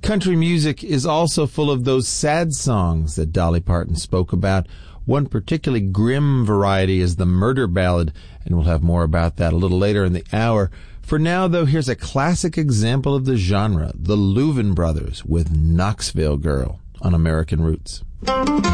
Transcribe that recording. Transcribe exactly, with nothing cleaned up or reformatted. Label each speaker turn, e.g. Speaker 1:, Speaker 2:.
Speaker 1: country music is also full of those sad songs that Dolly Parton spoke about. One particularly grim variety is the murder ballad, and we'll have more about that a little later in the hour. For now, though, here's a classic example of the genre, the Louvin Brothers with Knoxville Girl on American Roots.